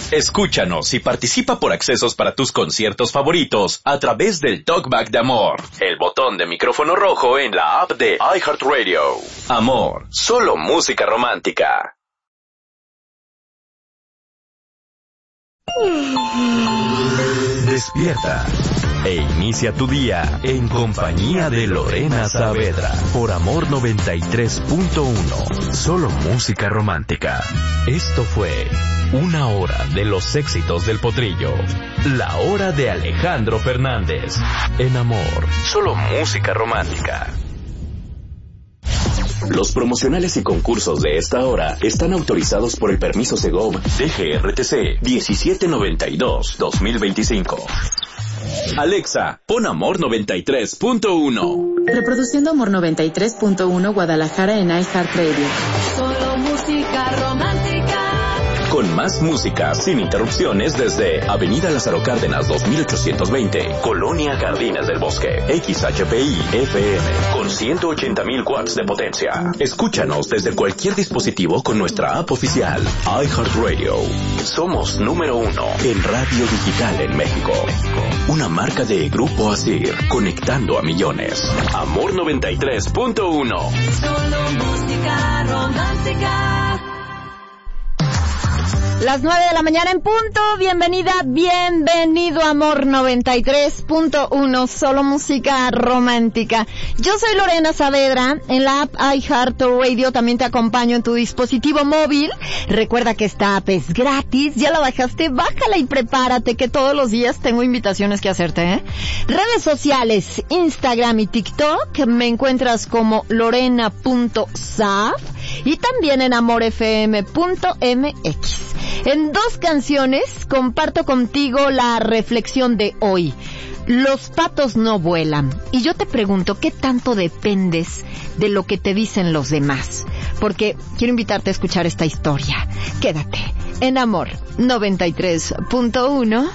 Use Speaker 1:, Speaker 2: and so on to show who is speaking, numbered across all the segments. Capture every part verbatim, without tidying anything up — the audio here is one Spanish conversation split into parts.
Speaker 1: Escúchanos y participa por accesos para tus conciertos favoritos a través del Talkback de Amor, el botón de micrófono rojo en la app de iHeartRadio. Amor, solo música romántica. Despierta e inicia tu día en compañía de Lorena Saavedra por Amor noventa y tres punto uno, solo música romántica. Esto fue una hora de los éxitos del potrillo, la hora de Alejandro Fernández en Amor, solo música romántica. Los promocionales y concursos de esta hora están autorizados por el permiso Segov D G R T C diecisiete noventa y dos dos mil veinticinco. Alexa, pon Amor noventa y tres punto uno.
Speaker 2: Reproduciendo Amor noventa y tres punto uno Guadalajara en iHeartRadio.
Speaker 3: Solo música romántica.
Speaker 1: Con más música, sin interrupciones, desde Avenida Lázaro Cárdenas dos mil ochocientos veinte, Colonia Jardines del Bosque, X H P I F M, con ciento ochenta mil watts de potencia. Escúchanos desde cualquier dispositivo con nuestra app oficial, iHeartRadio. Somos número uno en radio digital en México. Una marca de Grupo Asir, conectando a millones. Amor noventa y tres punto uno.
Speaker 3: Solo música romántica.
Speaker 4: Las nueve de la mañana en punto. Bienvenida, bienvenido a Amor noventa y tres punto uno, solo música romántica. Yo soy Lorena Saavedra. En la app iHeartRadio también te acompaño en tu dispositivo móvil. Recuerda que esta app es gratis. ¿Ya la bajaste? Bájala y prepárate, que todos los días tengo invitaciones que hacerte, ¿eh? Redes sociales, Instagram y TikTok. Me encuentras como lorena punto saaf y también en amor f m punto m x. En dos canciones comparto contigo la reflexión de hoy. Los patos no vuelan. Y yo te pregunto, ¿qué tanto dependes de lo que te dicen los demás? Porque quiero invitarte a escuchar esta historia. Quédate en Amor noventa y tres punto uno.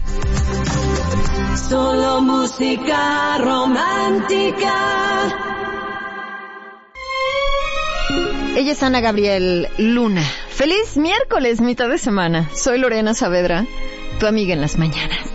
Speaker 3: Solo música romántica.
Speaker 4: Ella es Ana Gabriel Luna. Feliz miércoles, mitad de semana. Soy Lorena Saavedra, tu amiga en las mañanas.